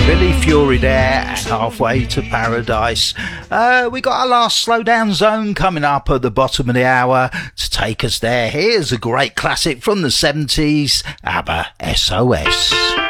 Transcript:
Billy Fury there, and Halfway to Paradise. We got our last slowdown zone coming up at the bottom of the hour to take us there. Here's a great classic from the 70s, ABBA, SOS.